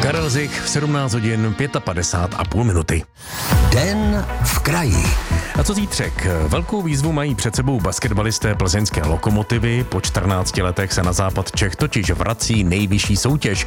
Karel Zich v 17 hodin 55,5 minuty. Den v kraji. A co zítřek? Velkou výzvu mají před sebou basketbalisté plzeňské Lokomotivy. Po 14 letech se na západ Čech totiž vrací nejvyšší soutěž.